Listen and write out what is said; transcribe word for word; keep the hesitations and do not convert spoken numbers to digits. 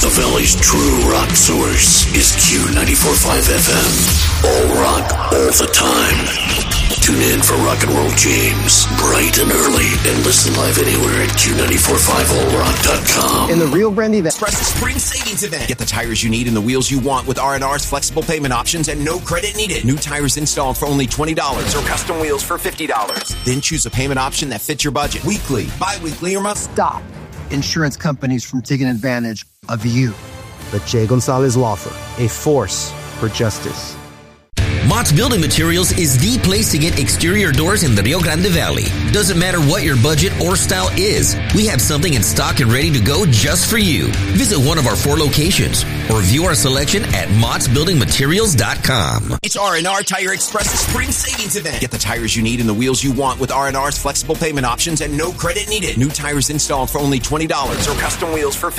The Valley's true rock source is Q ninety-four point five F M. All rock, all the time. Tune in for Rock and Roll James, bright and early, and listen live anywhere at Q nine four five all rock dot com. In the Rio Grande event. Express the spring savings event. Get the tires you need and the wheels you want with R and R's flexible payment options and no credit needed. New tires installed for only twenty dollars or custom wheels for fifty dollars. Then choose a payment option that fits your budget. Weekly, bi-weekly, or monthly. Stop insurance companies from taking advantage of you. The Jay Gonzalez Law Firm, a force for justice. Mott's Building Materials is the place to get exterior doors in the Rio Grande Valley. Doesn't matter what your budget or style is, we have something in stock and ready to go just for you. Visit one of our four locations or view our selection at motts building materials dot com. It's R and R Tire Express Spring Savings Event. Get the tires you need and the wheels you want with R and R's flexible payment options and no credit needed. New tires installed for only twenty dollars or custom wheels for fifty dollars.